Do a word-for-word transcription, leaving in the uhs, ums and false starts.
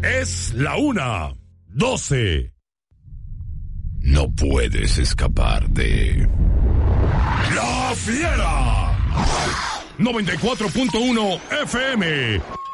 Es la una, doce. No puedes escapar de... ¡La Fiera! noventa y cuatro punto uno F M.